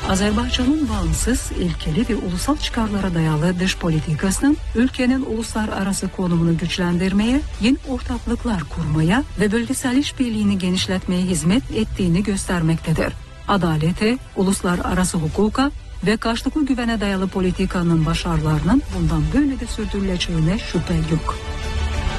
Azerbaycan'ın bağımsız, ilkeli ve ulusal çıkarlara dayalı dış politikasının ülkenin uluslararası konumunu güçlendirmeye, yeni ortaklıklar kurmaya ve bölgesel işbirliğini genişletmeye hizmet ettiğini göstermektedir. Adalete, uluslararası hukuka ve karşılıklı güvene dayalı politikanın başarılarının bundan böyle de sürdürüleceğine şüphe yok.